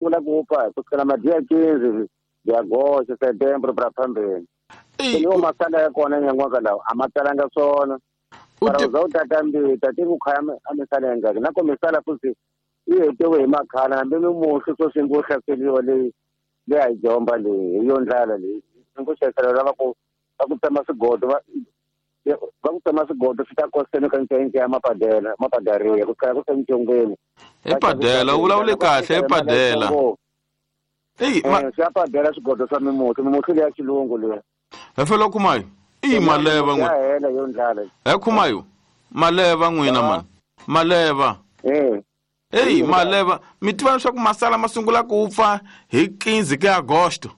masungula kupa kusukela madiya 15 de agosto setembro para phambili niwo masala ya kona nyangwaka lawa amatalanga swona para uza utata mbita tikukhaya amisalenga nako misala futhi iyetewe emakhala nambe mimuhle sosinkuhlaseliwa le ayijomba le iyondlala le inkushesela bakutama sigodo bakutama sigodo sitakoseni kankenke amapadariya kukhaya kusemjongweni epadela ulawule kahle epadela siyapadela sigodo sa mimuhle le ya xilungu le efela khumayo maleva n'wina yondlala khumayo maleva n'wina mani maleva maleva mi tiva leswaku masala ma sungula ku pfa hi 15 ka agosto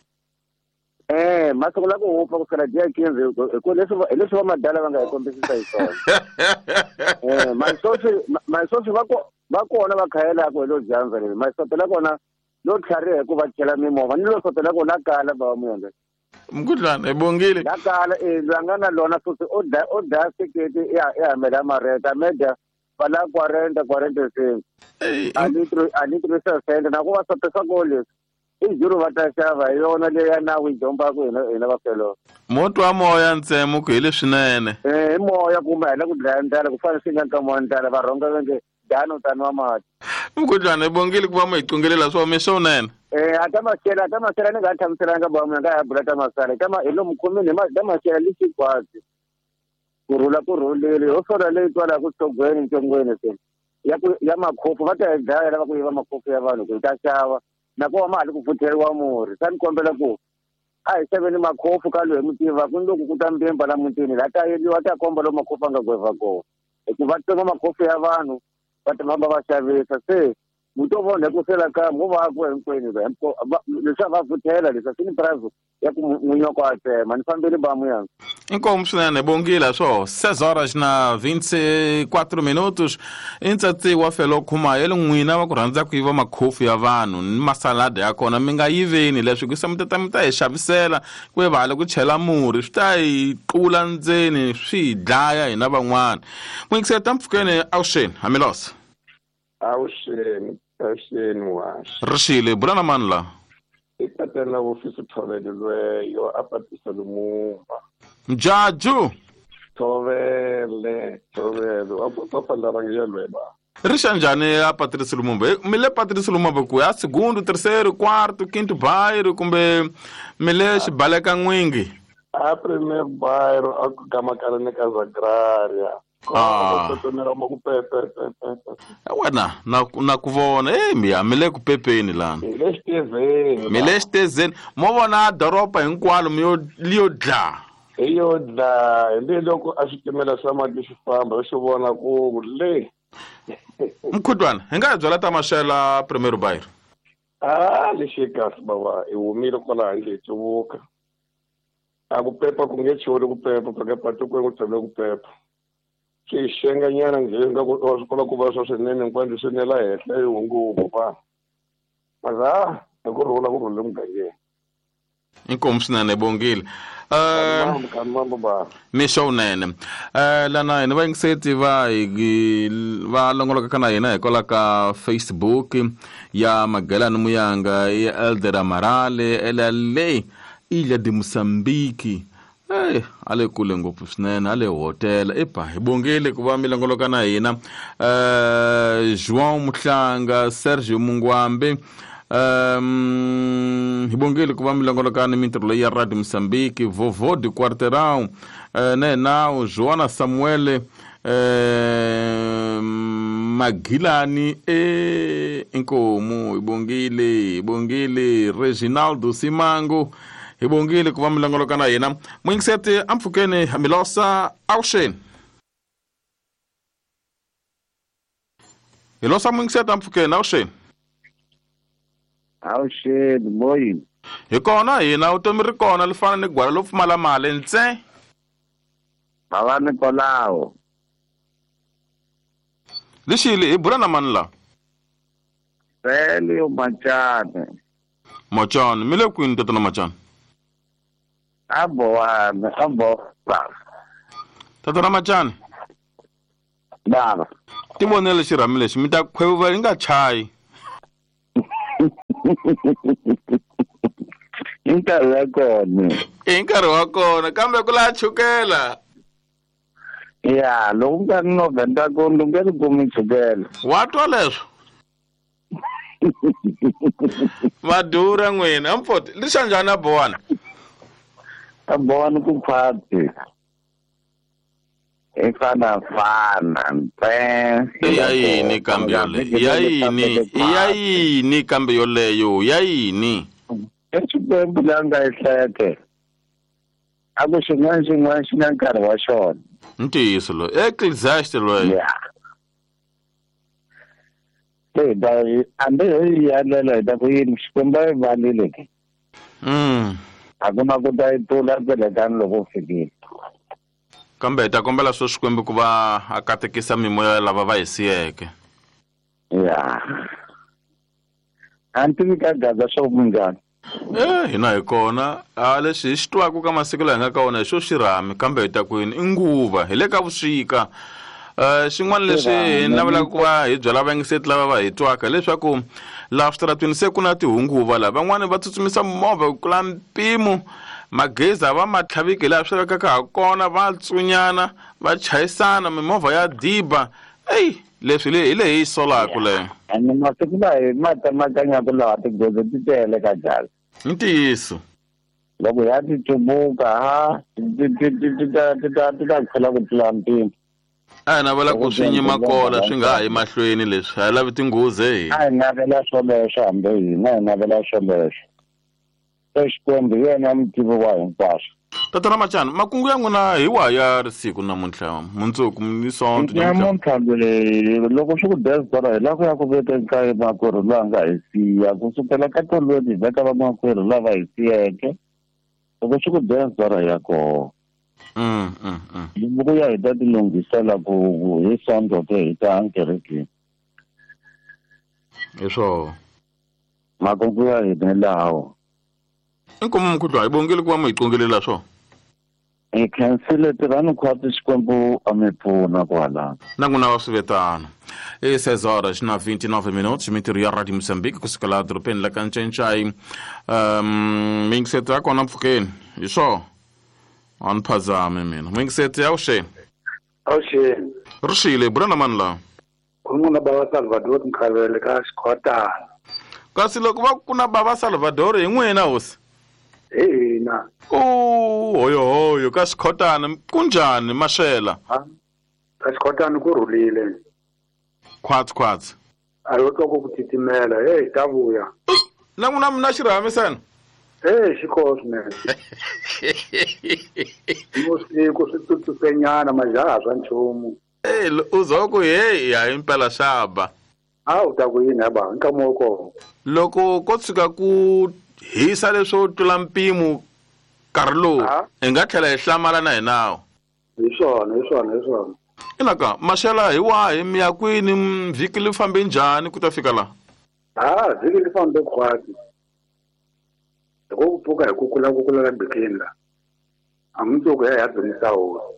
ma sungula ku hupfa kusukela dia 15 hi leswi va madala va nga hi kombisisa hi swona mayisosi va kona va khayelaka hi lo dyandza leyi mayisotela kona lo tlhariha hi ku va chela mimovha ni lo sotela kona kala bava muyenge mkudlana ibongile lakala langa na lona futhi o da sekete ehamela mareta media pala 40 cents alitro sente nakuva sotesa ko leswi ijuru va ta xava hi yona leyi ya nawu yi jombaka hina vafelo moto wa moya ntsemo ku hi leswinene hi moya kumbe hi le ku dlaya ndlala ku fana swi nga nka moya ndlala va rhonga venge dano tani wa mati mkudlana ibongile ku va ma hi qungelela swome swonene atamasela ni nga tshamiselanga bamu nga ya bula tamasala hi lomu khomini tamasela lixikwasi ku rhulile ho sola leyi twala ku togweni ntongweni se ya makhofu va ta hi dlaya lava ku yiva makhofu ya vanhu ku hi ta xava nakuva ma ha li ku pfutheriwa murhi sa ni kombela ku a hi xaveni makhofu ka loyi mi tiva ku ni loko ku ta mbimba la mutini la ta yeliwa ta komba lomu makhofu a nga gweva kona hikuva va tsema makhofu ya vanhu va ta famba va xavisa se mutovona ku sela ka mo va ku hinkwenu leswi va vuthela leswi swi ni price ya ku munyoko a tsema ni fambile ba muyanga inkomo swinene bongila swo 6:24 intsatsi wa felo khumayo le n'wina va ku rhandza ku yiva makhofu ya vanhu ni masalada ya kona mi nga yiveni leswi ku mi ta hi xavisela ku ve vale ku chela murhi swi ta hi qula ndzeni swi hi dlaya hina van'wana n'wingisela ta mpfhukeni awuxeni hamilosa awuxeni waxa rixile bula na mani la ikatela ofisi thovelelweyo apatisa lumumba mjaju thovele apotofalarangiyelweba rixa njhani a Patrice Lumumba mi le Patrice Lumumba ku ya segundo terceiro quarto quinto bairro kumbe mi le xibaleka n'wingi a primeiro bairro a ku gamakala ka Zagraria wena na ku vona mi le ku pepeni lana mi le xitezeni mo vona doroba hinkwalo liyo dla hi loko a xitimela xa mati xi famba xi vona ku le mkhudwana hi nga hi byala tamaxela primeiro bairro lexi kahle bava i humile kwala handle hi tsuvuka a ku pepa ku nge chori ku pepa phaka patu ku tshamela ku pepa xixenganyana nge nga ku swikola ku va swa swinene hinkwani swi nela henhla hi hungumo va maza hi ku rhula mugangeni inkomo swinene bongile mi xonene lana hina vayingiseti va longoloka na hina hikwalaho ka Facebook ya Magelani Muyanga ya Elder Amarale elale Ilha de Moçambique ale kule ngopfu swinene ale hotel hi bongile ku va mi longoloka na hina João Muhlanga Sergio Mungwambe hi bongile ku va mi longoloka ni mintirho leyi ya Radio Moçambique Vovô de Quarteirão nawu Joana Samuel Magilani inkomu ibongile Reginaldo Simango ibongile ku va mi longoloka na hina mwingiseti ampfhukeni hamilosa awuxeni hilosa mwingiseti ampfhukeni awuxeni awuxeni moyi hi kona hina vutomi ri kona li fana ni gwala lo pfumala mali ntse va ni kolawo lixili hi bula na mani la Sele o Machane mi le kwini tatana Machane abo tatana Machane baba ti vonele xirhami lexi mi ta khweva yi nga chayi I nkarhi wa kona. I nkarhi wa kona kambe ku la chukela. Ya, loko nkarhi November ko nge kumi chukela. Wa twa leswo? Madura n'wina amfoti lisa njhani a Bowana? A Bowana ku phati. Ifana yayini kambe yoleyo yayini kambe yoleyo yayini Xikwembu langa ihleke a ku xin'wana xi na nkarhi wa xona ntiyiso lo Ecclesiastes loyo ambe hi yalela hi ta ku yini Xikwembu a yi valile ke a ku na ku ta yi tula pelekani loko fikile kambe ta kombela swo Xikwembu ku va a katekisa mimoya lava va hi siyeke ya antivi ka gaza swo munjani hina hi kona leswi hi xi twaku ka masiku laha hi nga ka wona hi xo xirhami kambe hi ta kwini i nguva hi le ka vuxika xin'wana leswi hi navelaka ku va hi byela vaingiseti lava va hi twaka leswaku laha switaratweni se ku na tihunguva laha van'wani va tsutsumisa movha ku kula mpimo magezi va matlhaviki laha swi lavekaka ha kona va tsunyana va chayisana mimovha ya diba leswi hi le hi solaka leyo ani masiku laha hi matamakanyaka laha tigozi ti tele ka jala ntiyiso loko ya ti tubuka ti ta khela ku tlula mpimo na vala ku swi nyima kola swi nga ha yi mahlweni leswi a hi lavi tinghozi a hi navela swoleswo hambe hina hi navela swoleswo Xikwembu yena mutivi wa hinkwaswo tatana Machana makungu ya n'wina hi wa ya risiku namuntlha mundzuku ni sonto namuntlha loko swi ku desbora hi la ku ya ku veka nkaye makwerhu laha nga hi siya kusukela ka tolweni hi veka va makwerhu lava hi siyeke loko swi ku desbora ya koho ku ya hi ta tilunghisela ku hi sonto ke hi ta ankerekeni hi swona makungu ya hina lawo inkomo mkhudlwa hi bongile ku va mi hi qongelela swona hi khensile tirhani khwati Xikwembu a mi pfuna kwala na n'wina wa swivetana i 6 horas na 29 minutos mintirho ya Radio Moçambique kusukela dorobeni la ka Ncencai mingiseti ya kona mpfhukeni hi swona a ni phazami mina mingiseti ya wuxeni ri xile bura na mani lawa ku n'wina bava Salvador Mkhavele ka Xikhotana kasi loko va ku na bava Salvador hi n'wina hosi hina hoyo ka Xikhotana kunjhani Mashela ka Xikhotana ku rhulile khwatsi a yo twa ku titimela ta vuya na n'wina mi na xirhami sena xikho swinene musiku swi tsutsusenyana majaha swa nchumu u za ku ha impela xaba u ta ku yini ba nkamoko loko ko tshuka ku hisa leswo tlula mpimo nkarhi lowu hi nga tlhela hi hlamala na hi nawu hi swona inaka Mashela hi wahi mi ya kwini vhiki li fambe njhani ku ta fika laha vhiki li fambe khwati loko ku pfuka hi kukula ka bikini la a mundzuku ya dzunisa hosi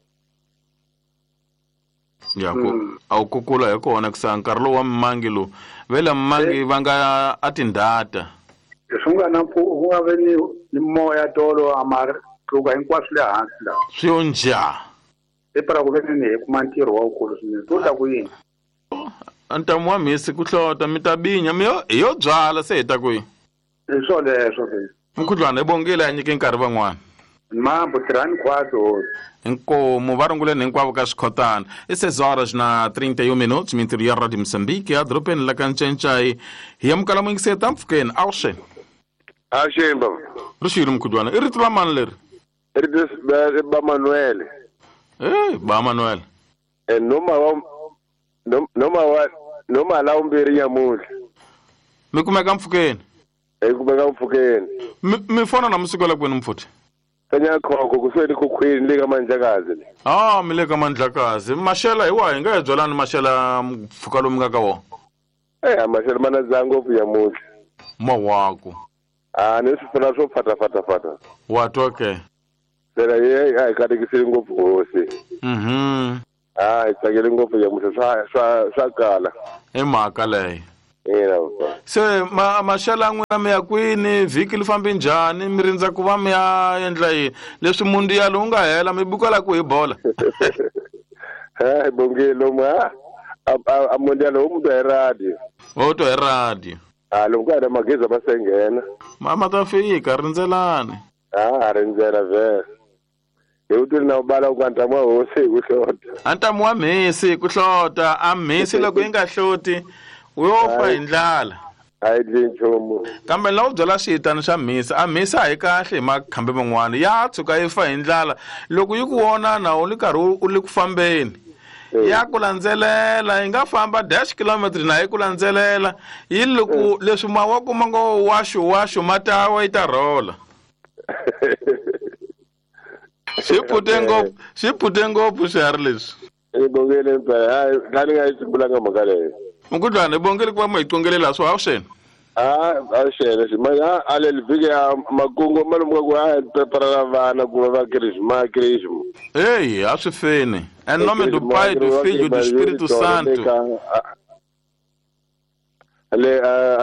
a wu kukula hi kona kusa nkarhi lowu wa mimangi lowu vele mimangi va nga a tindhata leswi nga na ku nga ve ni moya tolo amara tluka hinkwaswo le hansi laha swi yo njha epara ku ve ni hi kuma ntirho wa wukulu swinene to ta ku yini antamu wa mhisi ku hlota mi ta binya hi yo byala se hi ta kwihi hi swoleswo ke mkhudlwana hi bongile a nyike nkarhi van'wana mambo tirhani khwatso inkomo va runguleni hinkwavo ka Xikhotana i 6 horas na 31 minutos mintirho ya Radio Moçambique ya dorobeni la ka Ncencai hi amukela muingiseti mpfhukeni a wuxeni Shemba ri xile mkhudlwana i rito la mani leri ba Manuel ba Manuel noma la umbiri nyamuhla mi kumeka mpfhukeni kumeka mpfhukeni mi fona na musiku la kwini mfuthi kanya khoko kusweli kukhwini le ka Mandlakazi mi le ka Mandlakazi Mashela hi wa hi nga byelani Mashela mpfhuka lomu nga ka wona Mashela mana zango ya muhle mawako ni sifuna swo fata wa toke sera ye katekisile ngopfu hosi hi tsakele ngopfu ya muhle swa kala mhaka leyi se maxelo n'wina mi ya kwini vhiki li fambi njhani mi rindza ku va mi ya endla yini leswi mundiyalo wu nga hela mi bukela ku hi bola bongelo a mundialo umuntu hi radio to hi radio lomu ka ha magezi ma se nghena ma ta fika rindzelani rindzela vele hi utuli na ubala ku ntamu wa hosi hi ku hlota ntamu wa mhisi ku hlota a mhisi loko yi nga hloti u yo fa hi ndlala a yi dli nchumu kambe laha u byala xitani xa mhisi a mhisi a hi kahle hi makhambi man'wana ya tshuka yi fa hi ndlala loko yi ku vona na u li karhi u li ku fambeni ya ku landzelela yi nga famba dash kilometri na yi ku landzelela yi loko leswi mawoko ma ngo waxo matawa yi ta rola xi phute ngopfu xiharhi leswi bongele mpela kani nga yi simbulanga mhaka leyo mukudlwana bongele ku va ma hi tongelela swo avuxeni avuxene ale livhiki ya makungu ma lomu ka ku pepera ra vana ku va va kirismo eyi a swi feni em nome do Pai, do Filho e do Espírito Santo ale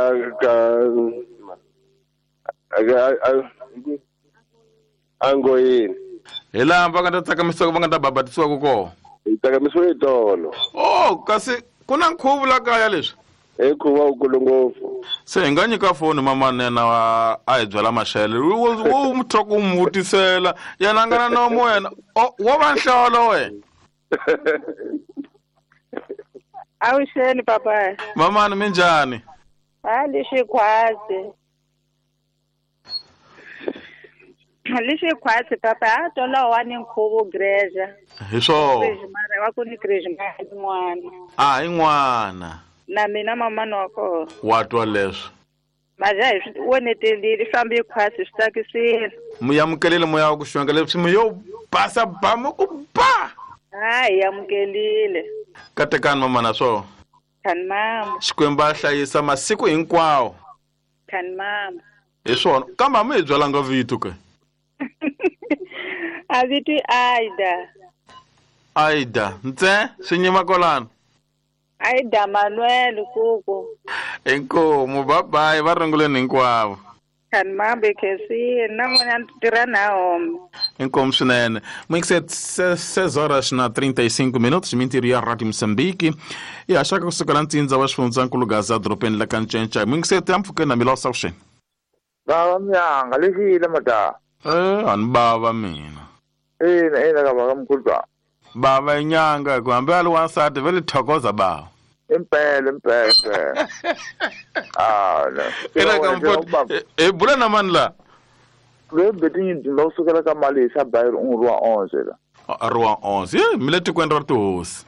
angoyini hi laha va nga ta tsakamisiwa va nga ta babatisiwaku kona hi tsakamisiwe hi tolo kasi ku na nkhuvo la kaya leswi hi nkhuvo wukulu ngopfu se hi nga nyika foni mamanena a hi byela maxelo wo mu thoka u mu vutisela yena a nga na nomo wena wo va nhlolo wena avuxeni papa mamani mi njhani lexi khwasi papa tola wa ni nkhuvo greja hi swona wa ku ni Krishna n'wana hi n'wana na mina mamani wa kona wa twa leswi maja hi swi wonetelile fambi yi khwasi swi tsakisile mi amukelile moya wa ku xonga leswi mi yo basa bamu ku ba hi amukelile katekani mamana swona khani mama xikwembu a hlayisa masiku hinkwawo khani mama hi swona kambe a mi hi byalanga vito ke a vito Aida ntse swi nyima kolana Aida Manuel kuku inkomo babayi va runguleni hinkwavo khani mambe khesi na n'wana tirha na home inkomo swinene muingiset 6 horas na 35 minutos mintirho ya Radio Moçambique e haxaka kusukela ntsindza wa xifundzankulu Gaza dropeni la Kancenca muingiset ya mpfhukeni na milawu savuxeni bava myanga lexile mata a ni bava mina ina ka bava mkhulwa bava inyanga ku hambi ali wansati vele thokoza bava impela ina ka mpoti bula na mani la ve betinyi ndimba kusukela ka mali xa bayiro ruwa 11 la ruwa 11 mi le tikweni ra tihosi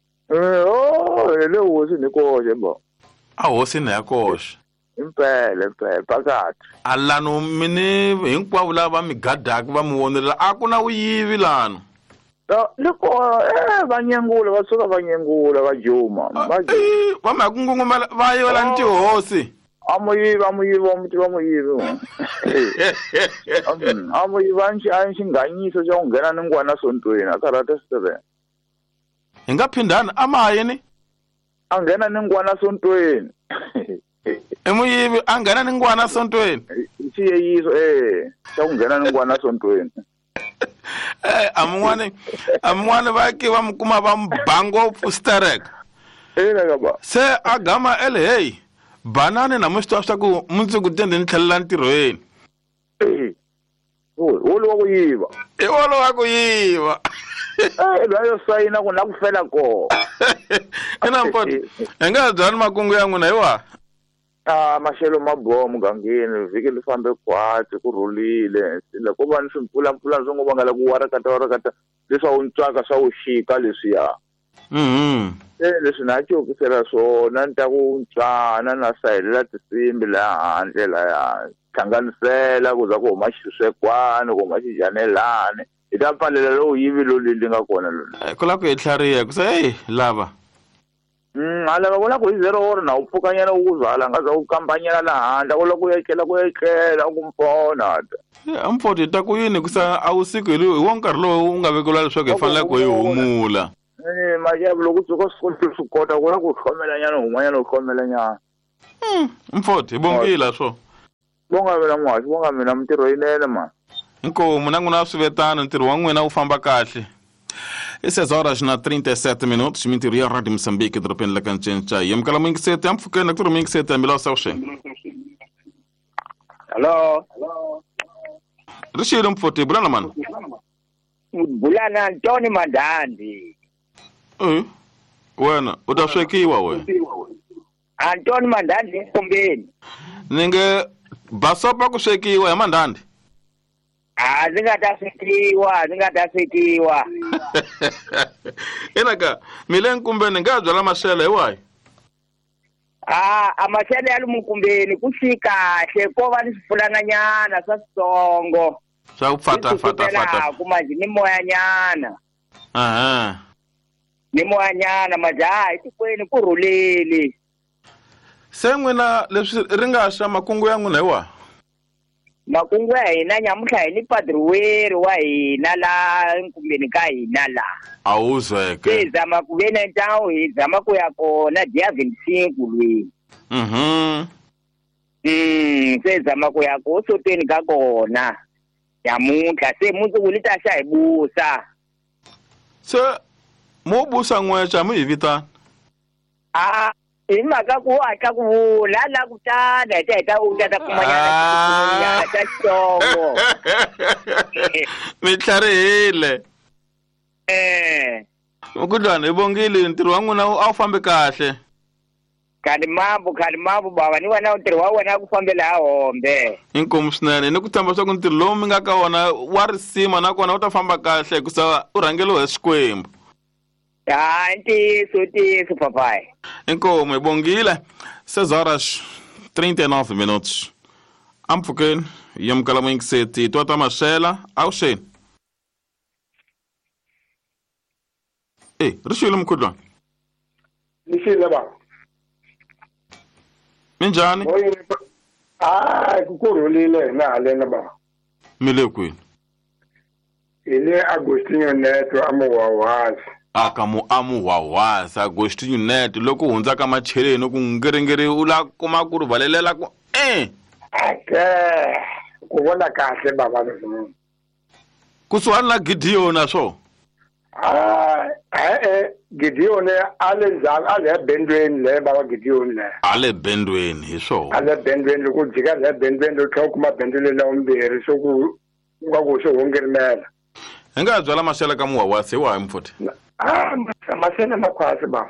le hosi ni koxe bo a hosi ni ya koxa impela phakathi alano mini hinkwavo lava mi gadaka va mi vonelela a ku na vuyivi lano loko va nyengula va suka va nyengula va juma va ma ku ngungumela va yivela ni tihosi amuyivi wa muti va muyivi amuyivi a xinganyiso xa ku nghena ni ngwana sontweni a karata Stephen hi nga phindani a mayini a nghena ni ngwana sontweni muyivi a nghena ni ngwana sontweni xiyeyiso xa ku nghena ni ngwana sontweni a mun'wana va ke va mi kuma va mi ba ngopfu stereka se a gama hey banani na muswi twa swa ku mundzuku tende ni tlhelela ntirhweni wolo wa ku yiva i wolo wa ku yiva loyo sayina ku na ku fela ko ina mpoti hi nga byani makungu ya n'wina hi wa maxelo ma boha mugangeni vhiki li fambe khwati ku rhulile loko va ni swimpfulampfula swo ngo va nga la ku warakata leswa u ntswaka swa u xika leswiya leswi na cokisela swona ni ta ku ntswana na sahelela tisimbi laha handle laya hlanganisela ku za ku huma xiswekwani ku huma xijanelani hi ta pfalela lowu yivi loli nga kona lona ku la ku hi tlhariha ku se lava alava ku la ku hi 0 ora na u pfukanyela u ku zala nga za u kampanyela laha handle ku la ku yetlela u ku mpona mpfoti ta ku yini kusa a wu siku hi wo nkarhi lowu u nga vekeliwa leswaku hi fanele ku hi humula majabu loko u tsuka swi kota ku la ku hlomela nyana un'wanyana u hlomela nyana Mfoti ibongile swo. Bonga mina n'wasi, bonga mina mintirho yinene man. Inkomu na n'wina swivetana ntirho wa n'wina wu famba kahle. E 6:37 minutos, mintirho ya Radio Moçambique dropeni la kancenca. Yamkala mwingisete amfukeni na kutoro mwingisete amila sawshe. Hello. Rishilo Mfoti bulana man. Bulana Antoni Mandandi. Wena utaswekiwa we. Antoni Mandandi Mkombeni. Ninge basopa kuswekiwa ya Mandandi. Zingataswekiwa. Enaka milen kumbeni ngajwa la mashele wai. Amashele yali mkumbeni kushika shekova nisifulana nyana sasongo. Fata. Kumaji ni moya nyana. Ni moya nyana majai tikweni kurulili. Sengwena leswi ringasha makungu yangu na wa. Makungu ya hina nyamuhla ni padruweri wa hina la nkumbeni ka hina la. Awuzeke. Sezama kuvena ntao hizama kuyakona dia 25 lwi. Sezama kuyako sotweni kakona. Yamuhla se muntu kulita shayibusa. Se mubusa ngwecha muyivita. Imaka kuwula la kutada tata utata kumanyana tasongo. Mitlarele. Ukudlana ibongile ntirho wangu na awufambe kahle. Khalimambo baba ni wana ntirho wa wena kufambela hombe. Inkomu swinene ni ku tshemba swa ku ntirho lowu mi nga ka wona wa risima nakona u ta famba kahle hikusa u rhangeliwe hi Xikwembu. Ntiso papai. Inkomu ibongile 6:39 minutos. Ampfukeni yamkala mwingiseti tota mashela awusheni. Rishilo Mkhudlwana. Nishile ba. Minjani? Kukurulile na lena ba. Mile kwini. Ile Agostinho Neto amuwawazi. Amuwawazi Agostinho Neto loko hundza ka macheleni ku ngiringiri u la kuma ku rivalelela ku ku vona kahle baba leswi. Kusuhani na Gideon swo. Gideon ale bendweni le baba Gideon le. Ale bendweni hi swo. Ale bendweni loko jika le bendweni lo kuma bendweni la umbirhi so ku swo hongerimela. Enga byala mashela ka muwawasi wa Mfoti. Masela makhwasi ba.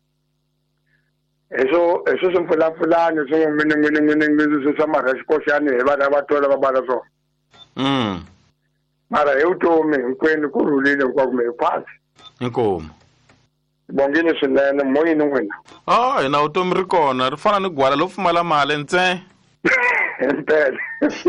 Eso simfulafulani so mina so samara xikoxani hi vana va tola va bala so. Mara hi utomi hinkwenu ku rhulile hinkwako mi phasi. Inkomu. Bongile swinene moyini n'wina. Hina utomi ri kona ri fana ni gwala lo pfumala mali ntsena. Impela.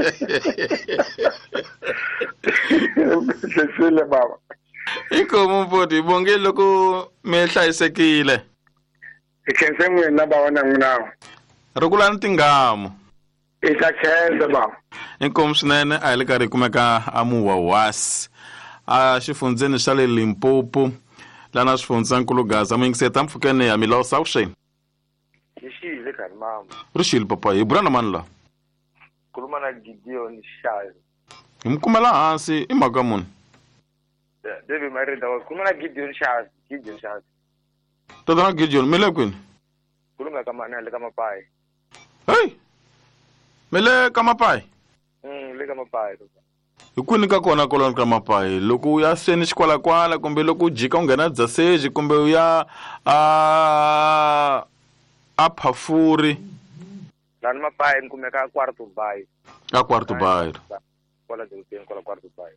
Sesile baba. Inkomu Mfoti bongile loko mi hlayisekile. Ikhense n'wina baba na n'wina. Ri kula ni tinghamu. Ikhense baba. Inkomu swinene a hi le karhi kumeka amuwawasi xifundzeni xa le Limpopo lana swifundzankulu Gaza mwingiseta mpfukeni ya milawu sawusheni. Nishile Khalimambo. Rishile papa hi burana mani la. Kuluma na Gideon Shazi. Hi mukumela hansi i mhaka muni. Devi Marida kuluma na Gideon Shazi. Tata Gideon mi le kwini? Kuluma ka mana le ka mapai. Hey. Mi le ka mapai? Le ka mapai. Hi kwini ka kona koloni ka mapai loko u ya seni xikwalakwala kumbe loko u jika u nghena Dzaseji kumbe u ya a Phafuri. Lani mapai nkumeka Kwarto Bay. A Kwarto Bay. Kola dinguteni kola Kwarto Bay.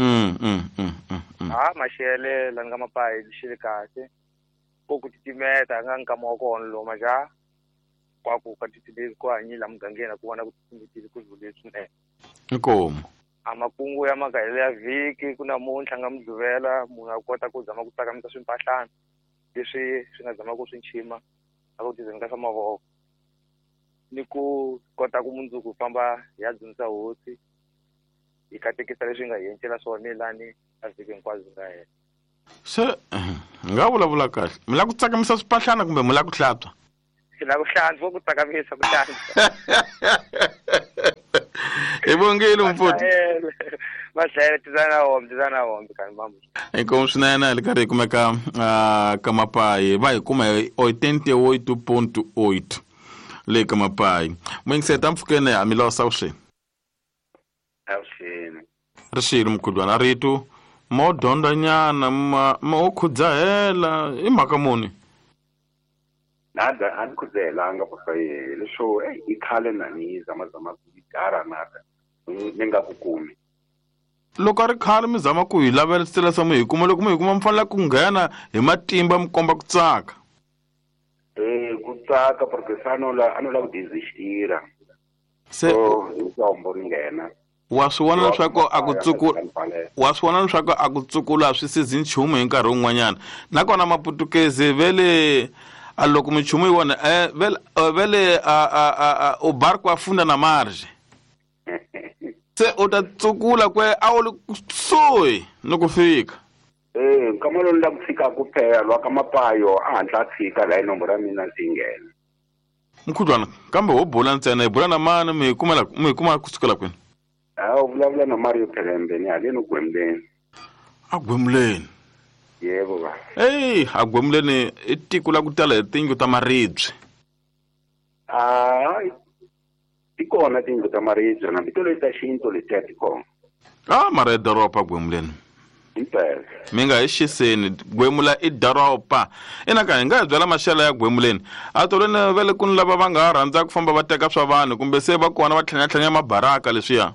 Mashele lani ka mapai lixile kahle. Ku titimeta nga nkama wa kona lo maja. Kwaku ka titile ko hanyila mugangeni ku vona ku timitile ku zvule swinene. Inkomu. Makungu ya magayele ya vhiki ku namuntlha nga mudluvela munhu a kota ku zama ku tsakamisa swimpahlana leswi swi nga zama ku swi nchima a ku tizeni ka swa mavoko ni ku kota ku mundzuku famba ya dzunisa hosi hi katekisa leswi nga hi encela swona lani a vhiki hinkwazo nga hela. Se nga vulavula kahle mi la ku tsakamisa swimpahlana kumbe mi la ku hlantswa? sinakuhlanza ukutsakamisa kuhlanza. Ibongile umfuthi. Madlela tizana hombi kani mama. Inkomu swinene li karhi kumeka ka Mapai va hi kuma 88.8 le ka Mapai. Mwingiseta mpfukene ya milosa ushe. Awushini. Rishiri mkhudwana ritu mo donda nyana mo khudza hela I mhaka muni. Nada anikhuzelanga papa leswo ikhale nani zama kugara nada ningakukumi. Loko ari khale mi zama ku hi laverisela samu hi kuma loko mi hi kuma mfanela ku nghena hi matimba mi komba ku tsaka. Ku tsaka porque sanola anola ku desistira. Se ntombo nghena. Wa swona leswaku a ku tsukula swi sizi nchumu hi nkarhi wun'wanyana nakona maputukezi vele a loko michumu yona vele o barco afunda na marge se u ta tsukula kwe a wu kusuhi no ku fika kamalo la ku fika ku phela ka Mapayo a handla tshika la inomboro ya mina singena mkhudwana kambe ho bula ntsena hi bula na mani mi kuma kusukela kwini u vulavula na Mario Pelembeni haleni Gwemleni. A Gwemleni. Yebo ba. A Gwemleni I tiko la ku tala hi tiyindlu ta maribye. Tikona tiyindlu ta maribye na vito leta xintu letiya tikona. Mara I doropa Gwemleni. Impela. Mi nga hi xiseni Gwemula I doropa. Inaka hi nga hi byela maxelo ya Gwemleni. A tolweni vele ku ni lava va nga rhandza ku famba va teka swa vanhu kumbe se va kona va tlhanya mabaraka leswiya.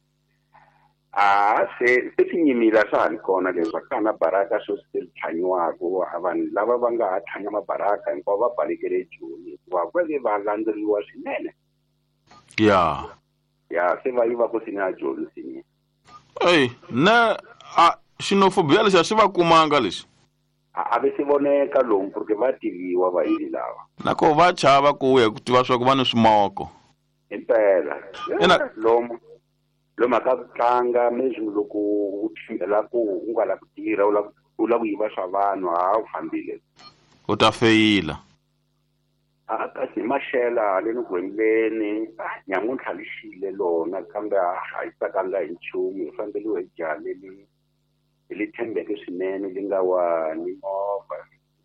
Se sinyimila swa ni kona leswi kana baraka swo sithanyiwako vanhu lava va nga thanya mabaraka hinkwavo va balekele Joni wa kwele va landzeriwa swinene. Ya se va yiva ku sina Joni sini. Na xinofobia lexi a swi va kumanga lexi. A ve se voneka lomu porque va tiviwa va yini lava. Nako va chava ku ya ku tiva swa ku va ni swimoko. Impela. Lomu maka tlanga mesmo loko u thindela ku u nga la ku tirha u la ku yiva swa vanhu u fambile u ta feyila kasi maxela le ni Gwemleni nyamuntlha lixile lona kambe a yi tsakanga hi nchumu u fambeliwe hi jale li tshembeke swinene li nga wa ni movha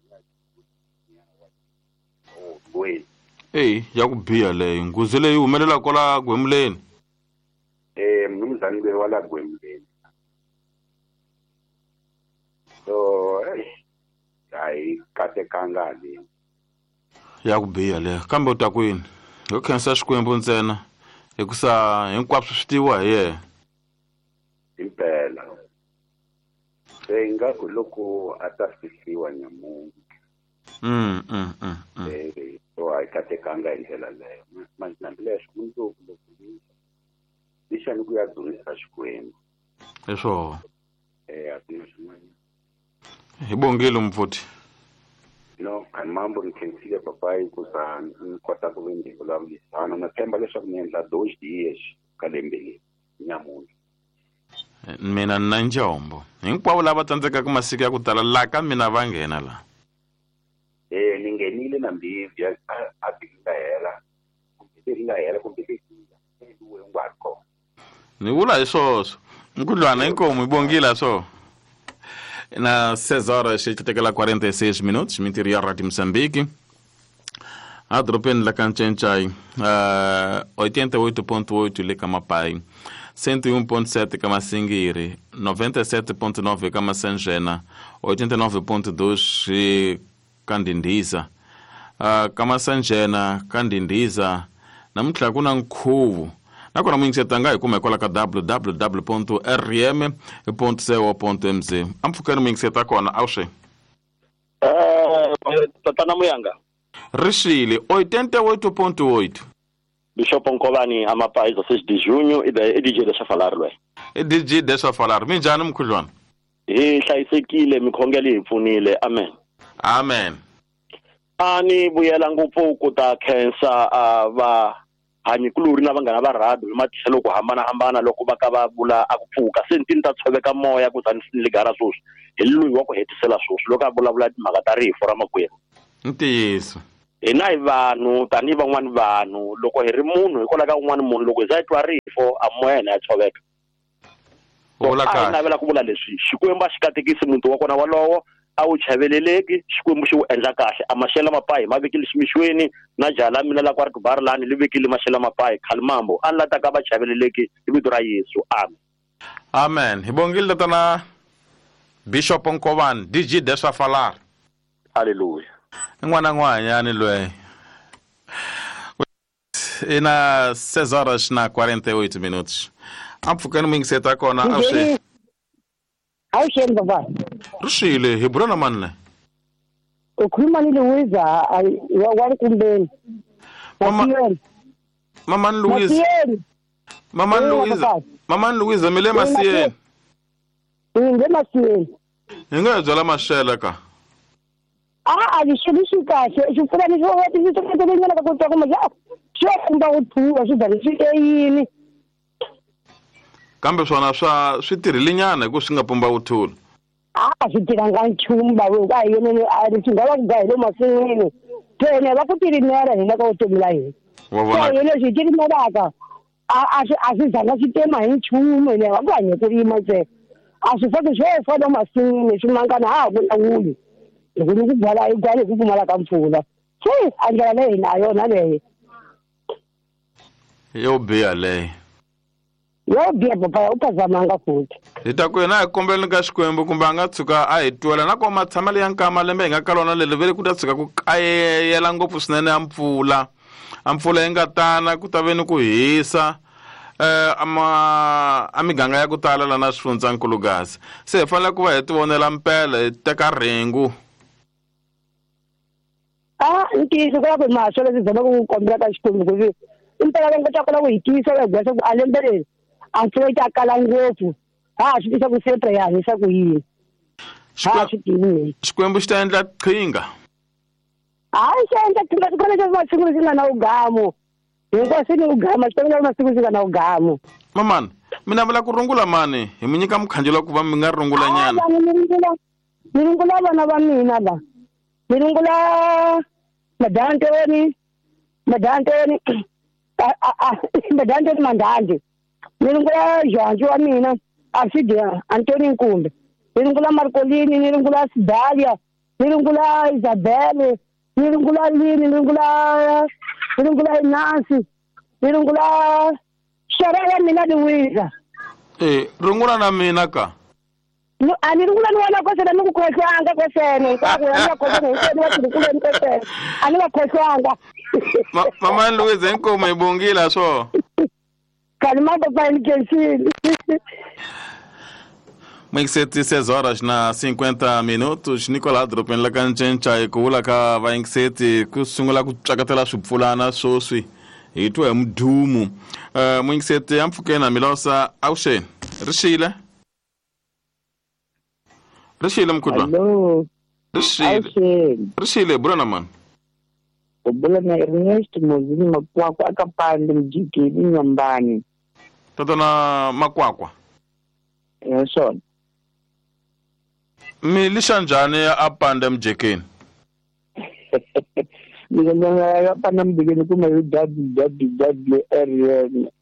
ya ku biha leyi nguzi leyi humelela kola Gwemleni. Mnumzane wala Gwemleni. So hayi katekanga le. Ya ku biha le kambe u ta kwini yo khensa Xikwembu ntsena hikusa hinkwaswo swi tiwa hi yena. Impela. Senga ku loko a ta fihliwa nyamuntlha. So hayi katekanga hi ndlela leyo manje leswi mundzuku loko lexani ku ya durisa Xikwembu. Leswo. Hi bongile mfuthi. No, kan mambo ni khensile papa hikusa ni kota ku vendi vulavulisana na tshemba leswaku ni endla 2 dias ka lembe leri nyamuntlha. Mina na njombo hinkwavo lava tsandzekaka masiku ya ku tala la ka mina va nghena la. Ni nghenile na mbhivi a tinga hela kumbe duwe ngwako. Ni vula hi swoswo nkudlwana inkomu ibongile so na 6 horas e tekela 46 minutos mintiri ya Radio Moçambique a dropeni la Kanchenchay 88.8 le Mapai 101.7 kama Singiri 97.9 kama Sanjena 89.2 Kandindiza kama Sanjena Kandindiza namuntlha kuna nkhuvu nakona mwingisetanga hi kuma kwala ka www.rm.co.mz ampfukeni mwingiseta kona awushe tatana Muyanga rishile 88.8 Bishop Nkovani Amapai zo 6 de junho e DJ de Shafalar lwe DJ de Shafalar minjani mkhudlwana hlayisekile mikhongeli ipfunile amen ani buyela ngopfu ku ta khensa va hanyikuluri na vangana va rado hi mathelo ku hambana loko va ka va vula a ku pfuka sentini ta tshoveka moya ku tani ligara swoswi hi luyi wa ku hetisela swoswi loko a vulavula timhaka ta rifu ra makwerhu ntiyiso hina hi vanhu tanihi van'wani vanhu loko hi ri munhu hikwalaho ka un'wana munhu loko hi za hi twa rifo a moya hina ya tshoveka a hi navela ku vula leswi Xikwembu a xi katekisi muti wa kona walowo a wu chaveleleki Xikwembu xi wu endla kahle a maxela mapayi ma vekile ximixweni na jala mina la kwa ri bar lani li vekile maxela mapayi khalimambo a la ta ka va chaveleleki hi vito ra Yesu amen. Amen. Hi bongile tana Bishop Nkovani DG Deswa Falar. Hallelujah. N'wana n'wanyani loyi. Ina 6 horas na 48 minutos. Ampfukani mwingiseta kona awxe. Awxe baba. Rushile hi burana manne. Ukhuluma ni Louisa wa kumbeni. Mama Louise. Mama Louise mile masiyeni. Nge masiyeni. Ngezwe la mashela ka. Alishilishi kahle sifuna nisho wathi sitokhetele nyana kakuthi kuma sho kumba uthuwa swidali switeyini. Kambe swona swi tirhile nyana hi ku swi nga pumba uthula. Swi tirha nga nchumu bawe ka yene swi nga va ku gayile masin'wini tene va ku tirimela hina ka utomila hina yene swi tirimelaka a swi zanga swi tema hi nchumu ene va ku hanya ku rima ntsena a swi faki swo fana masin'wini swi mangana ha ku lawuli hi ku ku byala hi byale ku pfumala ka mpfula a ndlela leyi na yona leyi yo biya leyi yo biya papa u ta zamanga futhi hi ta ku yena hi kombela ka Xikwembu kumbe a nga tshuka a hi twela na ku matshama leyi nkama lembe hi nga ka lona leli vele ku ta tshuka ku kayela ngopfu swinene a mpfula yi nga tana ku ta veni ku hisa a miganga ya ku tala la na swifundzankulukazi se hi fanele ku va hi ti vonela mpela hi teka ringu ntiyiso ka ku masho leswi zama ku kombela ka Xikwembu ku impela va nga kota ku hi tiyisa va gwasa ku a lembe leri a mpfula yi ta kala ngopfu swi tisa ku sepe ya hisa ku yini swi tivi Xikwembu xi ta endla qhinga xi endla qhinga swi kona leswi masiku leswi nga na ugamu hinkwaswo ni ugama swi kona masiku leswi nga na ugamu mamani mina vula ku rungula mani hi mi nyika mukhanjelo ku va mi nga rungula nyana ni rungula vana va mina la ni rungula madantoni Mandande ni rungula Janju wa mina Arsidia Antoni Nkumbe ni rungula Marcolini ni rungula Sidalia ni rungula Isabelle ni rungula Lini ni rungula Nancy ni rungula Sharaya mina Louisa rungula na mina ka ani rungula ni wana kwa sana nuku kwesanga kwesene kwa kuya kwa sana ni watu rungula ni kwesene ani wa kwesanga Mama Louise Nkomo ibongila so Kalimando pa nikesini Mwingiseti 6 horas na 50 minutos Nicola Dropen la kanchencha ikula ka vaingiseti kusungula kutsakatela swipfulana swoswi hi twa mdumu mwingiseti ampfukena milosa awxe Rishile mkudwa Hello Rishile burana man Ubula na Ernest Mozini Makwakwa akapande mjikini nyambani Tatana Makwakwa so Milisha njani apande mjikini Niganga apande mjikini kuma yu dadli area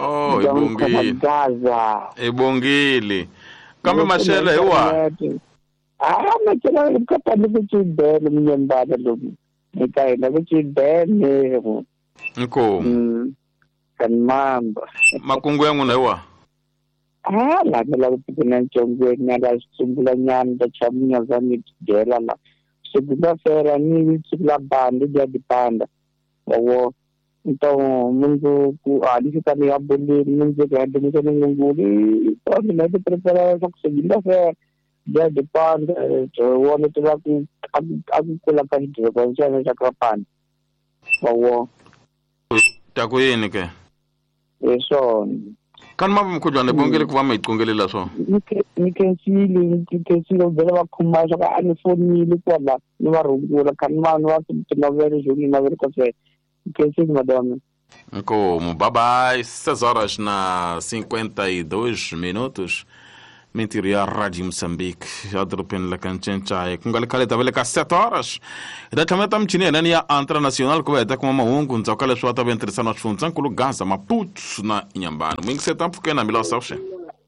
Ibongili Kambe mashele hewa machela kapande kuchidele mnyambani lumu Nikaenda kuchidele Nko Kanmamba Makungu yangu na hewa Lamela kupikina nchongwe Nada sumbula nyanda chamunya zani kidela la Sugula fera ni sugula bandi jadi panda Wawo Então mungu ku alisi kani abuli mungu kaya musa ngunguli Kami nadi prepara sugula fera jadi panda Wane tuwa aku kula kahidro kwa njana chakra panda Wawo Taku yini ke Eso Kan mabu mkujwa nebongele kuwa maitkongele la so Nikensili Bela wakumasha ka anifoni ili kwa la Nwa rungula kan maa nwa tunaveri shuni naveri kwa se Nikensili madame Nko bye bye 6 horas na 52 minutos mintirho ya Radio Moçambique adorobeni la Kanchenchay ku nga le khale ta vele ka 7 horas hi ta tlhamela ta michini yanani ya international ku va heta kuma mahungu ndzhaku ka leswi va ta va ntirhisana na swifundzankulu Gaza Maputo na Inyambane muyingiseta mpfhukeni hambi lawa sawuxe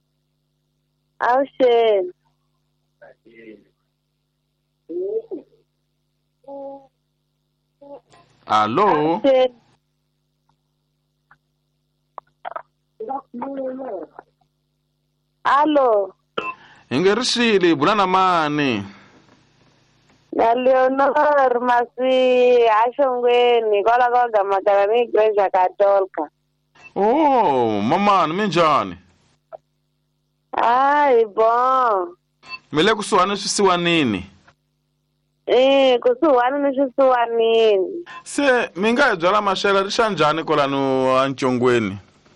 Auxen. Allo Allo. Ingerishili bulana mani Na Leonor Masi Ashongweni kola koga makarani Igreja Katolika. Oh mama minjani Ai bon. mile kusuhani swisiwa nini Kusuhani ni swisiwanini. se mi nga hi byala maxelo ri xa njhani kolano antsongweni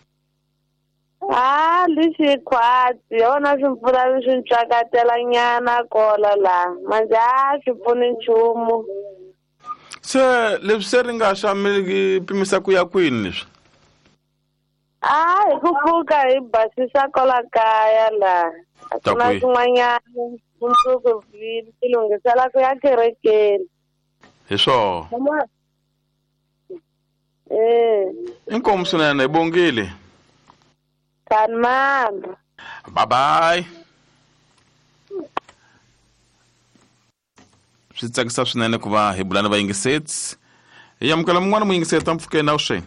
Lixi khwati yona swimpfula leswi ncakatela nyana kola la manje swi pfuni nchumu. se leswi se ri nga xa mi pimisa ku ya kwini leswi Hi ku pfuka hi basisa kola kaya la a ku na swin'wanyana mundzuku ti lunghisela ku ya kerekeni hi swona inkomu swinene hi bongile Kan mama bye bye swi tsakisa swinene ku va hi bulana vayingiseti hi amukela mun'wana muyingiseti a mpfhukeni na wuxeni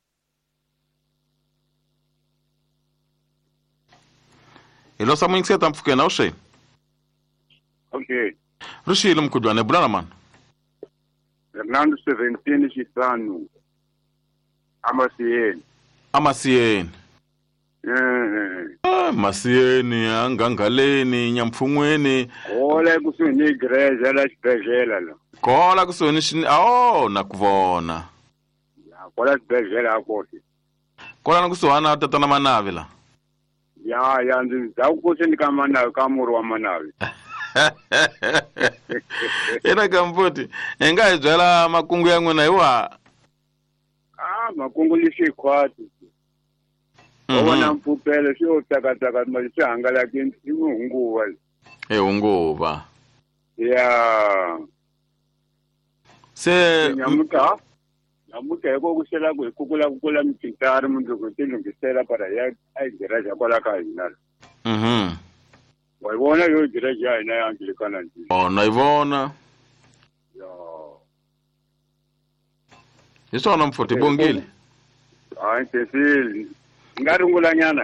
hi losa muyingiseti a mpfhukeni na wuxeni Okay. ri xiyile mukhudywana hi bulana mani Fernando 17 Xisanu. Amasiyeni. Amasiyeni Masiyeni angangaleni Nyampfungweni Kola kusuhi ni igreja la xibedhlele la. kola kusuhi ni na ku vona Kola xibedhlele hakothi. kola na kusuhana tatana Manavi la Ya ndzi zakukuthi ni ka Manavi ka muru wa Manavi. ina kamputi hi nga hi byala makungu ya n'wina hi wa Makungu lexi khwati. Wona mpfupelo xi yo tsakatsaka mali xi hangalakini hi hunguva. Hunguva. Ya. Se nyamuka yiko kushela ku kukula mtintari mundu ku tilungisela para ya igreja kola ka hina. Wayibona yo igreja ina ya Anglikana nje. Nayibona. Isona mfuthi bongile. Intensile. Ngarungula nyana.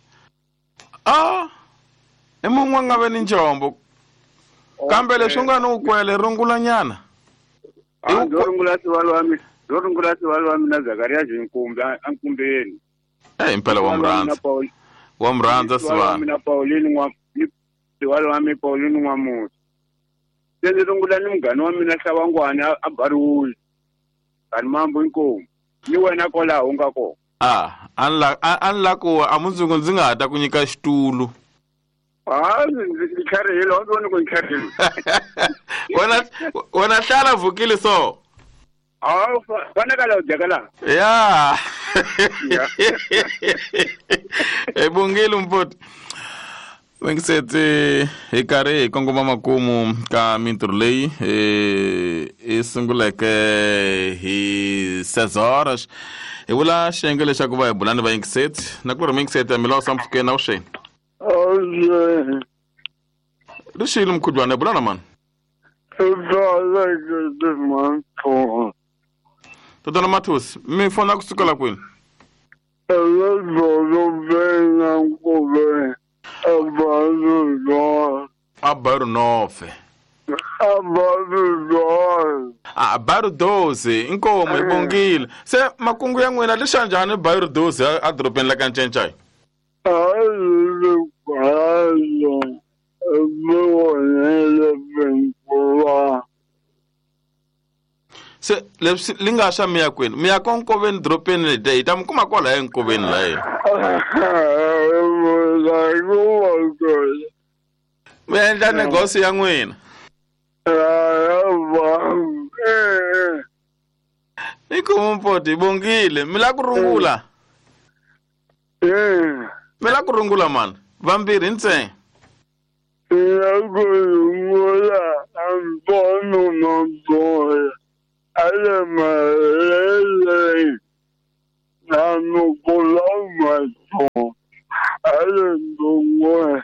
Emun'wa nga ve ni njombo. Kambe leswi nga no kwele rungula nyana. Rungula siwalo wa mina Zakaria Jinkumbi ankumbeni. Impela wa mrandza siwana. Mina Pauline siwalo wa mi Pauline Nwamusi. Seni rungula ni mgani wa mina Hlawangwane abariwuli. Kani mambo inkomu. Ni wena kola unga ko. Anla ku amundzuku ndzi nga ta ku nyika xitulu. Ndzi kharihile wa vona ku nkharihile. Wena hlala vukile so. Vana ka lawo jakala. Ya. Ebongile mpoti. Wengisetse hi karhi hi kongoma makumu ka mintirho leyi i sunguleke hi 6 horas hi vula xiyenge lexaku va hi bulani vayingiseti na ku ri muyingiseti ya milawu sa mpfhukeni na wuxeni ri xiyile mukhudywana hi bulana mani tatana Mathusi mi fona kusukela kwini Abarunofe. Barudoze inkomo ibongile se makungu ya n'wina lexa njhani Barudoze adorobeni la Kanchenchay se leswi li nga xa mi ya kwini mi ya konkoveni dorobeni lede hi ta mi kuma kwala enkoveni la yena mi endla negosi ya n'wina inkomo mpoti ibongile mi la ku rungula mi la ku rungula mani vambirhi ntsena Ngula ambono mamboya alamalele nanukulama to alendongwe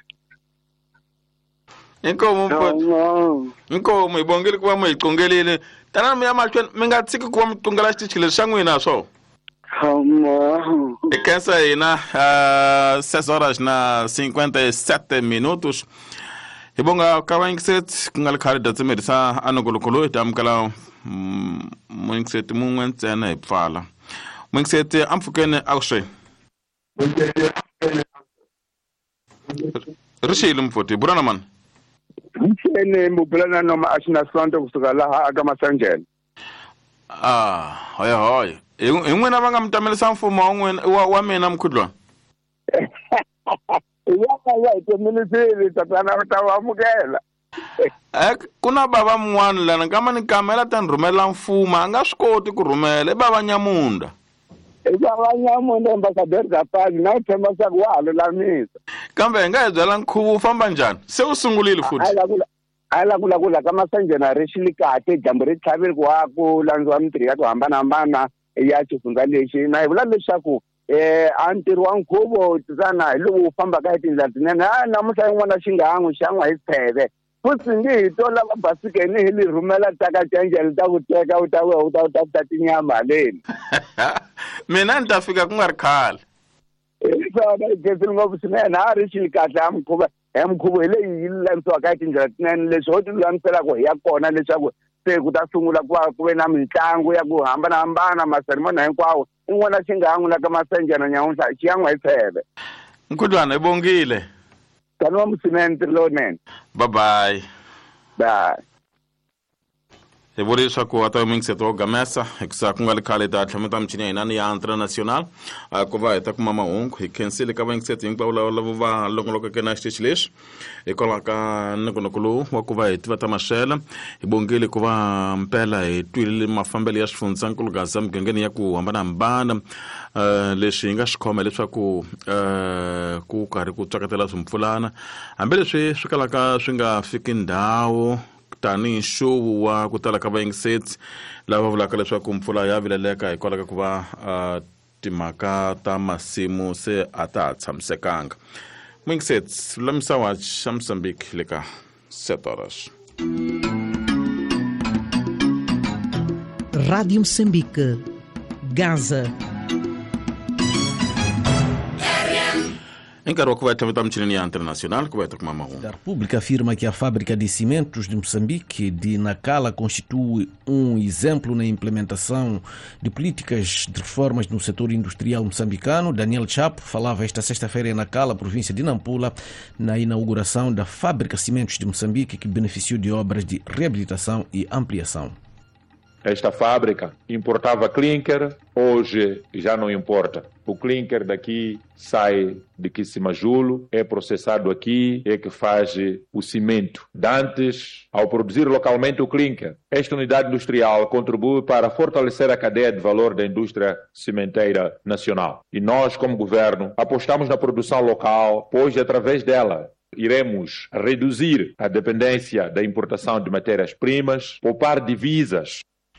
inkomo ibongile kuba moyiqongelile tana miyamahlweni mi nga tshiki kuva mi qongela xitichi lexi xa n'wina swo e khensa hina 6 horas na 57 minutos hi bonga ka vayingiseti ku nga li khale datsemerisa anokolokolo hi ta amukela muyingiseti mun'we ntsena hi pfala muyingiseti a mpfhukeni a ku swi ri xiyile mfoti burana mani mthene mbubulana noma ashina sonto kusuka laha aka Masanjeni hoya hi n'wina va nga mi tamelisa mfumo wa mina mkhudlwana ya itemelisile tatana ta amukela ku na bava mun'wana lana kama ni kamela ta ni rhumela mfumo a nga swi koti ku rhumela i bava Nyamunda ambassador Zapani na uthemba sa ku wa lulamisa kambe hi nga hi byela nkhuvo wu famba njhani se u sungulile futhi kula ka Masanjeni ri xili kahle dyambu ri tlhavile ku wa ku landziwa mitirho ya ku hambanahambana ya xifundza lexi na hi vula leswaku a ntirho wa nkhuvo tisana hi lowu fambaka hi tindlela tinene namuntlha yin'wana xinghangu xan'wa hi tsheve futhi nge hi to lava basikeni hi li rhumela taka cencele ta ku teka u ta tinyama haleni mina ni ta fika ku nga ri khale isona igezile ngopfu swinene a ri xili kahle ya mukhuvo hi leyi yi lulamisiwaka hi tindlela tinene leswi ho ti lulamiselaku hi ya kona leswaku se ku ta sungula ku ve na mitlangu ya ku hambanahambana maseremoni hinkwawo in'wana xinghangu la ka Masanjeni nyamuntlha xiyan'wa hi tsheve mkhudlwana hi bongile taniwa swinene ntirho lowunene bye hi vuri leswaku a ta yingiseti wo gamesa hikusa ku nga li khale ta tlhame ta michini ya hina ni ya international ku va hi ta kuma mahungu hi khensile ka vayingiseti hinkwavo lava va longolokeke na xitichi lexi hikwalaho ka nongonoko lowu wa ku va hi tiva ta maxelo hi bongile ku va mpela hi twile mafambelo ya xifundzankulu Gaza migangeni ya ku hambanahambana leswi hi nga swi khoma leswaku ku karhi ku tswakatela swimpfulana hambileswi swi kalaka swi nga fiki ndhawu tani nxuvu wa ku tala ka vayingiseti lava vulaka leswaku mpfula ya vileleka hikwalaho ka ku va timhaka ta masimu se a ta ha tshamisekanga muyingiseti lulamisa watch xa Mozambique le ka 7 horas Rádio Moçambique, Gaza. Em nkarhi ku va ta michinini ya internacional ku va ta kuma mahungu. A República afirma que a fábrica de cimentos de Moçambique de Nacala constitui exemplo na implementação de políticas de reformas no setor industrial moçambicano. Daniel Chapo falava esta sexta-feira em Nacala, província de Nampula, na inauguração da fábrica de cimentos de Moçambique, que beneficiou de obras de reabilitação e ampliação. Esta fábrica importava clinker, hoje já não importa. O clinker daqui sai de Quisimajulo, é processado aqui, é que faz o cimento. Dantes, ao produzir localmente o clinker, esta unidade industrial contribui para fortalecer a cadeia de valor da indústria cimenteira nacional. E nós, como governo, apostamos na produção local, pois através dela iremos reduzir a dependência da importação de matérias-primas, poupar divisas.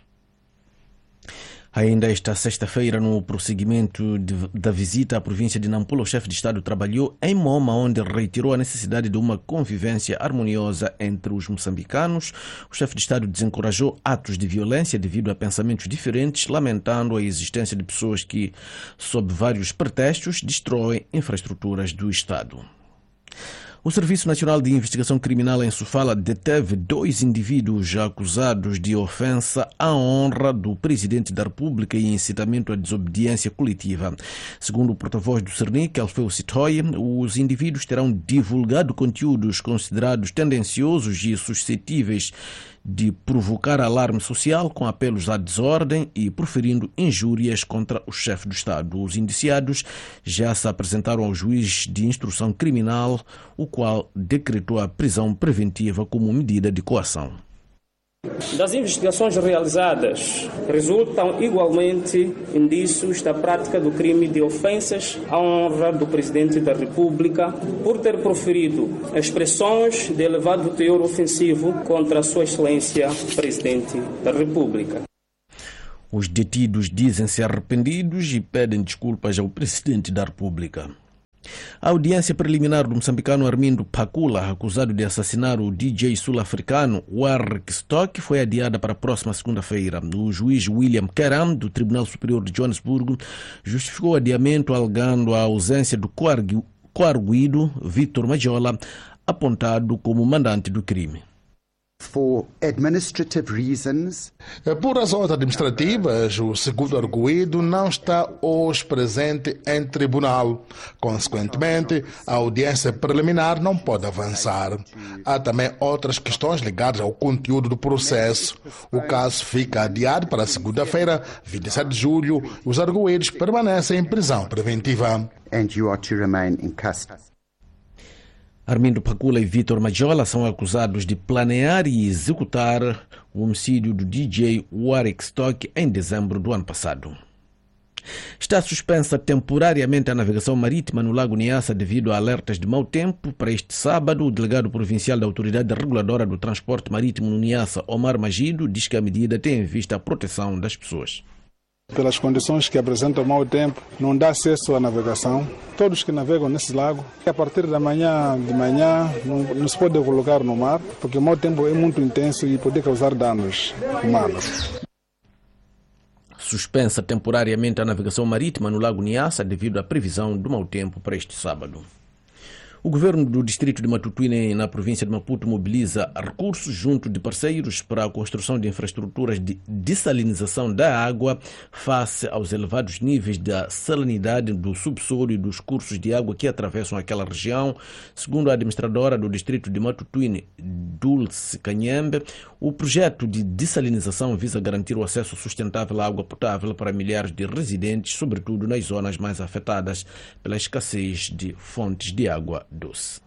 Ainda esta sexta-feira, no prosseguimento da visita à província de Nampula, o chefe de Estado trabalhou em Moma, onde reiterou a necessidade de uma convivência harmoniosa entre os moçambicanos. O chefe de Estado desencorajou atos de violência devido a pensamentos diferentes, lamentando a existência de pessoas que, sob vários pretextos, destroem infraestruturas do Estado. O Serviço Nacional de Investigação Criminal em Sofala deteve 2 indivíduos acusados de ofensa à honra do Presidente da República e incitamento à desobediência coletiva. Segundo o porta-voz do Cernic, Alfeu Sitoy, os indivíduos terão divulgado conteúdos considerados tendenciosos e suscetíveis de provocar alarme social com apelos à desordem e proferindo injúrias contra o chefe do Estado. Os indiciados já se apresentaram ao juiz de instrução criminal, o qual decretou a prisão preventiva como medida de coação. Das investigações realizadas, resultam igualmente indícios da prática do crime de ofensas à honra do Presidente da República por ter proferido expressões de elevado teor ofensivo contra a Sua Excelência Presidente da República. Os detidos dizem-se arrependidos e pedem desculpas ao Presidente da República. A audiência preliminar do moçambicano Armindo Phakula, acusado de assassinar o DJ sul-africano Warwick Stock, foi adiada para a próxima segunda-feira. O juiz William Keram, do Tribunal Superior de Joanesburgo, justificou o adiamento alegando a ausência do coarguido Vitor Majola, apontado como mandante do crime. For administrative reasons. Por razões administrativas, o segundo arguido não está hoje presente em tribunal. Consequentemente, a audiência preliminar não pode avançar. Há também outras questões ligadas ao conteúdo do processo. O caso fica adiado para segunda-feira, 27 de julho. Os arguidos permanecem em prisão preventiva. And you are to remain in custody. Armindo Phakula e Vitor Majola são acusados de planear e executar o homicídio do DJ Warwick Stock em dezembro do ano passado. Está suspensa temporariamente a navegação marítima no Lago Niassa devido a alertas de mau tempo. Para este sábado, o delegado provincial da Autoridade Reguladora do Transporte Marítimo no Niassa, Omar Magido, diz que a medida tem em vista a proteção das pessoas. Pelas condições que apresentam mau tempo, não dá acesso à navegação. Todos que navegam nesse lago, a partir de manhã não se pode colocar no mar, porque o mau tempo é muito intenso e pode causar danos humanos. Suspensa temporariamente a navegação marítima no Lago Niassa devido à previsão do mau tempo para este sábado. O governo do distrito de Matutuine, na província de Maputo, mobiliza recursos junto de parceiros para a construção de infraestruturas de dessalinização da água face aos elevados níveis da salinidade do subsolo e dos cursos de água que atravessam aquela região. Segundo a administradora do distrito de Matutuine, Dulce Canhembe, o projeto de dessalinização visa garantir o acesso sustentável à água potável para milhares de residentes, sobretudo nas zonas mais afetadas pela escassez de fontes de água doce.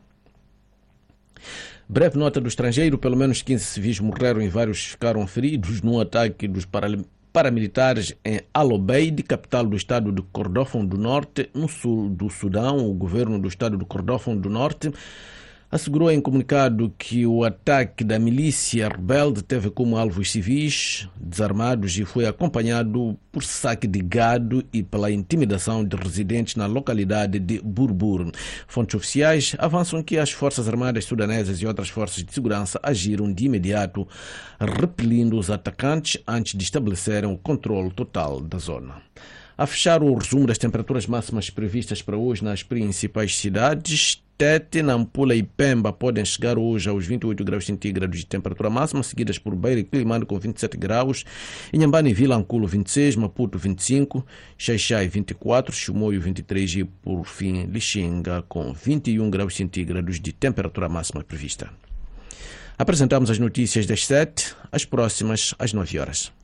Breve nota do estrangeiro: pelo menos 15 civis morreram e vários ficaram feridos num ataque dos paramilitares em Al-Obeid, capital do estado de Kordofão do Norte, no sul do Sudão. O governo do estado de Kordofão do Norte assegurou em comunicado que o ataque da milícia rebelde teve como alvos civis desarmados e foi acompanhado por saque de gado e pela intimidação de residentes na localidade de Burbur. Fontes oficiais avançam que as Forças Armadas sudanesas e outras forças de segurança agiram de imediato, repelindo os atacantes antes de estabelecerem o controle total da zona. A fechar o resumo das temperaturas máximas previstas para hoje nas principais cidades: Tete, Nampula e Pemba podem chegar hoje aos 28 graus centígrados de temperatura máxima, seguidas por Beira e Quilimane com 27 graus, Inhambane e Vilanculo 26, Maputo 25, Xaixai 24, Chimoio 23 e, por fim, Lixinga com 21 graus centígrados de temperatura máxima prevista. Apresentamos as notícias das 7, as próximas às 9 horas.